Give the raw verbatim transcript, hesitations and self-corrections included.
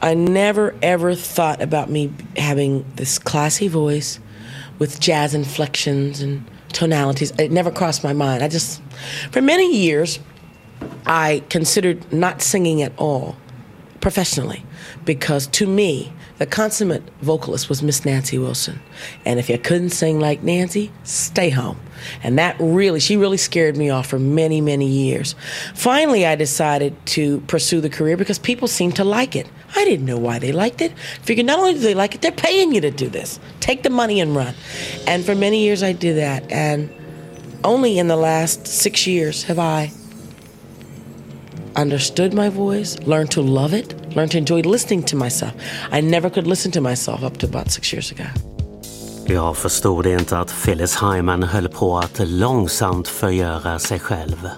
I never ever thought about me having this classy voice with jazz inflections and tonalities. It never crossed my mind. I just, for many years, I considered not singing at all professionally, because to me, the consummate vocalist was Miss Nancy Wilson. And if you couldn't sing like Nancy, stay home. And that really, she really scared me off for many, many years. Finally, I decided to pursue the career because people seemed to like it. I didn't know why they liked it. Figured not only do they like it, they're paying you to do this. Take the money and run. And for many years I did that. And only in the last six years have I understood my voice, learned to love it, learned to enjoy listening to myself. I never could listen to myself up to about six years ago. Jag förstod inte att Phyllis Hyman höll på att långsamt förgöra sig själv.